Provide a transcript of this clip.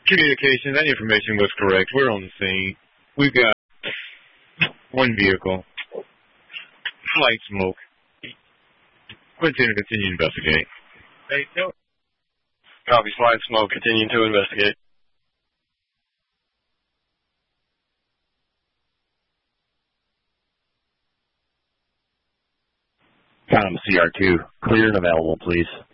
Communication, that information was correct. We're on the scene. We've got one vehicle. Slight smoke. Continue to investigate. Hey, no. Copy, slight smoke. Continuing to investigate. CR2, clear and available, please.